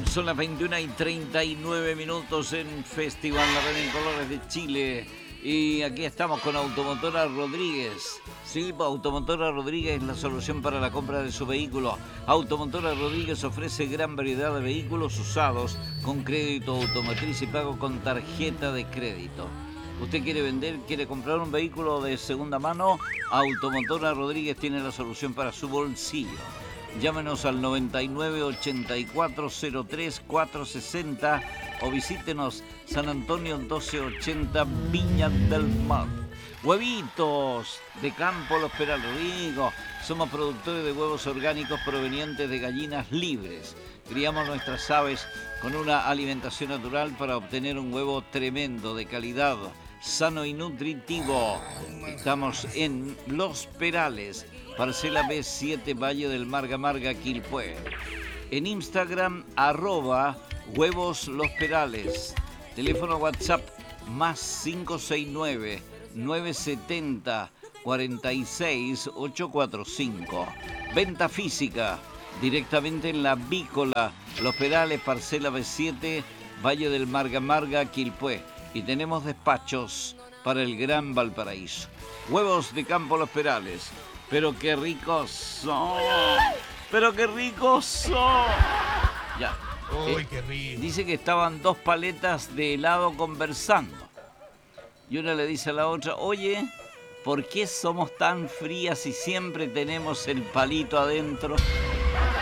Son las 21:39 en Festival La Red en Colores de Chile. Y aquí estamos con Automotora Rodríguez. Sí, Automotora Rodríguez es la solución para la compra de su vehículo. Automotora Rodríguez ofrece gran variedad de vehículos usados con crédito automotriz y pago con tarjeta de crédito. ¿Usted quiere vender, quiere comprar un vehículo de segunda mano? Automotora Rodríguez tiene la solución para su bolsillo. Llámenos al 99 84 03 460 o visítenos San Antonio 1280 Viña del Mar. Huevitos de Campo Los Perales. Rico. Somos productores de huevos orgánicos provenientes de gallinas libres. Criamos nuestras aves con una alimentación natural para obtener un huevo tremendo, de calidad, sano y nutritivo. Estamos en Los Perales, Parcela B7, Valle del Marga Marga, Quilpué. En Instagram, @huevos Los Perales. Teléfono WhatsApp más 569 970 46 845. Venta física directamente en la Vícola, Los Perales, Parcela B7, Valle del Marga Marga, Quilpué. Y tenemos despachos para el Gran Valparaíso. Huevos de Campo Los Perales. Pero qué ricos son. Pero qué ricos son. Ya. Uy, qué rico. Dice que estaban dos paletas de helado conversando. Y una le dice a la otra, oye, ¿por qué somos tan frías si siempre tenemos el palito adentro?